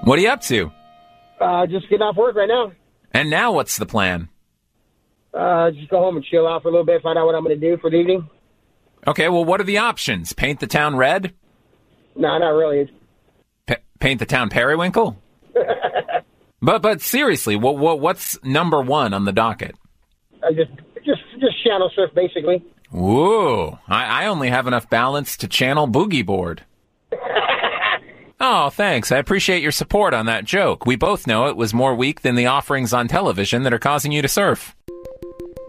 What are you up to? Just getting off work right now. And now what's the plan? Just go home and chill out for a little bit, find out what I'm going to do for the evening. Okay, well, what are the options? Paint the town red? No, not really. Paint the town periwinkle? But seriously, what's number one on the docket? Just channel surf, basically. Whoa, I only have enough balance to channel boogie board. Oh, thanks. I appreciate your support on that joke. We both know it was more weak than the offerings on television that are causing you to surf.